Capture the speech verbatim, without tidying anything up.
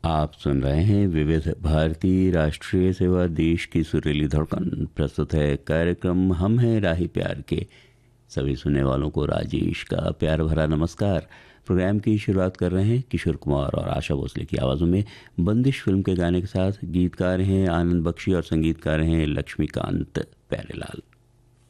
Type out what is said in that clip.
आप सुन रहे हैं विविध भारती राष्ट्रीय सेवा, देश की सुरीली धड़कन। प्रस्तुत है कार्यक्रम हम हैं राही प्यार के। सभी सुनने वालों को राजेश का प्यार भरा नमस्कार। प्रोग्राम की शुरुआत कर रहे हैं किशोर कुमार और आशा भोसले की आवाज़ों में बंदिश फिल्म के गाने के साथ। गीतकार हैं आनंद बख्शी और संगीतकार हैं लक्ष्मीकांत प्यारेलाल।